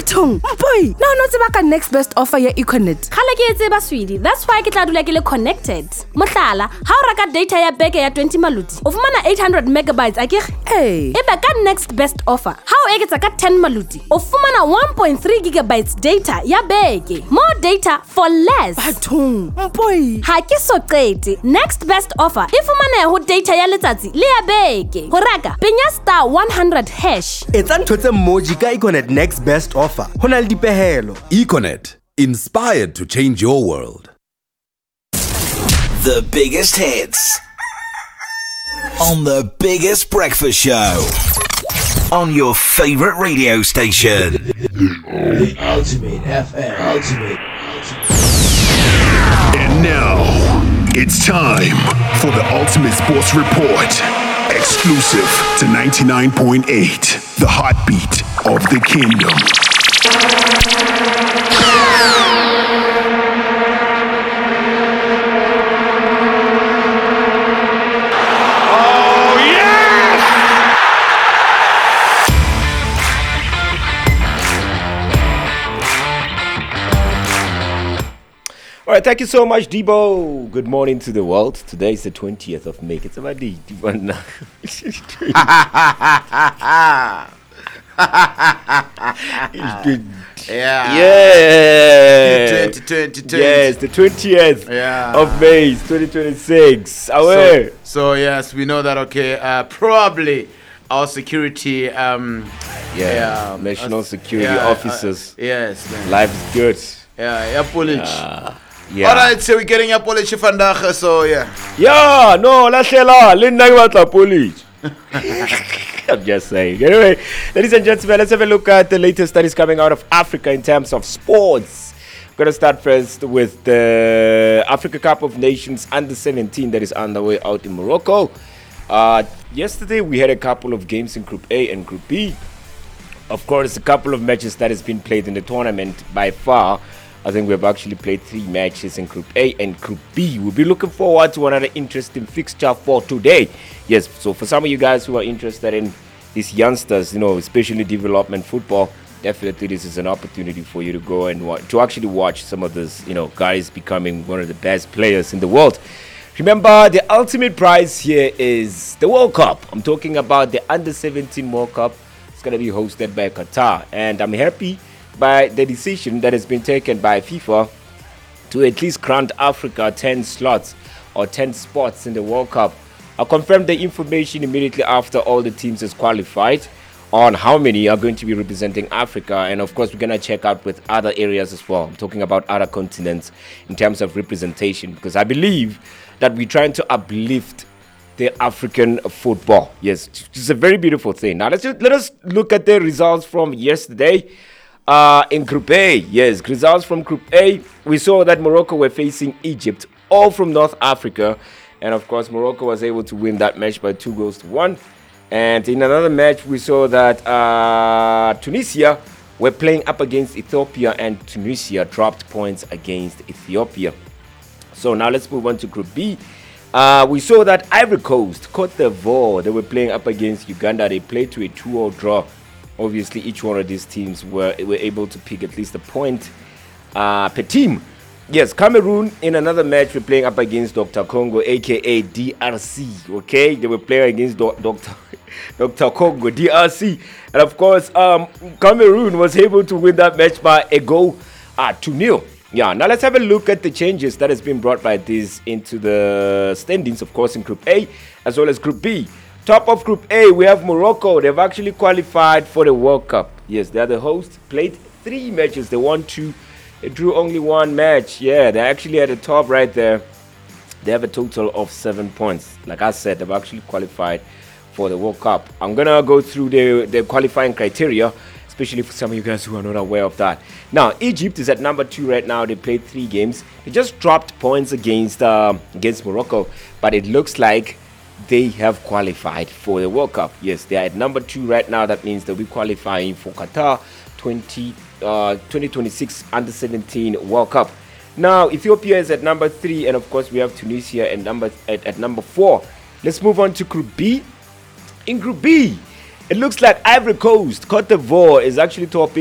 Bathong, boy, no tseba ka next best offer ya Econet. Khala ke tseba Swidi. That's why ke tla dula ke le connected. Mohlala, ha o reka data ya beke ya 20 maluti, o fumana 800 megabytes akere. Ebe ka next best offer. Ha o eketsa ka 10 maluti, o fumana 1.3 gigabytes data ya beke. More data for less. Bathong, boy. Ha ke so qete. Next best offer e fumana ho data ya letsatsi le ya beke. Ho reka penya star 100 hash. Etsa ntho tse mmoji ka Econet next best offer. Ho na le dipehelo. Econet, inspired to change your world. The biggest hits on the biggest breakfast show on your favorite radio station. The Ultimate FM. Ultimate. And now, it's time for the Ultimate Sports Report. Exclusive to 99.8, the heartbeat of the kingdom. All right, thank you so much, Debo. Good morning to the world. Today is the 20th of May. It's about the Yeah. Yeah. 2020. Yes, the 20th of May, 2026. Aware. So yes, we know that. Okay, probably our security. National security officers. Yes. Man. Life is good. Yeah, police. Yeah. All right, so we're getting a police vandaag. So yeah. Yeah, no, lahlela linna ke batla police. I'm just saying. Anyway, ladies and gentlemen, let's have a look at the latest studies coming out of Africa in terms of sports. We're going to start first with the Africa Cup of Nations under 17 that is underway out in Morocco. Yesterday we had a couple of games in Group A and Group B. Of course, a couple of matches that has been played in the tournament. By far, I think we've actually played 3 matches in Group A and Group B. We'll be looking forward to another interesting fixture for today. Yes, so for some of you guys who are interested in these youngsters, especially development football, definitely this is an opportunity for you to go and to actually watch some of these, guys becoming one of the best players in the world. Remember, the ultimate prize here is the World Cup. I'm talking about the Under 17 World Cup. It's going to be hosted by Qatar, and I'm happy by the decision that has been taken by FIFA to at least grant Africa 10 slots or 10 spots in the World Cup. I confirmed the information immediately after all the teams has qualified on how many are going to be representing Africa, and of course we're going to check out with other areas as well. I'm talking about other continents in terms of representation, because I believe that we're trying to uplift the African football. Yes, it's a very beautiful thing. Now let us look at the results from yesterday. In Group A, yes, results from Group A, we saw that Morocco were facing Egypt, all from North Africa, and of course Morocco was able to win that match by 2-1. And in another match, we saw that Tunisia were playing up against Ethiopia, and Tunisia dropped points against Ethiopia. So now let's move on to Group B. We saw that Ivory Coast, Cote d'Ivoire, they were playing up against Uganda. They played to a 2-2 draw. Obviously, each one of these teams were able to pick at least a point per team. Yes, Cameroon in another match were playing up against Dr. Congo, aka DRC. Okay, they were playing against Dr. Congo, DRC, and of course, Cameroon was able to win that match by a goal to 0. Yeah, now let's have a look at the changes that has been brought by this into the standings, of course, in Group A as well as Group B. Top of Group A, we have Morocco. They've actually qualified for the World Cup. Yes, they are the host. Played 3 matches. They won 2. They drew only 1 match. Yeah, they're actually at the top right there. They have a total of 7 points. Like I said, they've actually qualified for the World Cup. I'm going to go through the qualifying criteria, especially for some of you guys who are not aware of that. Now, Egypt is at number 2 right now. They played 3 games. They just dropped points against Morocco, but it looks like they have qualified for the World Cup. Yes, they are at number 2 right now. That means they'll be qualifying for Qatar 2026 Under 17 World Cup. Now, Ethiopia is at number 3, and of course we have Tunisia at number 4. Let's move on to Group B. In Group B, it looks like Ivory Coast, Cote d'Ivoire, is actually topping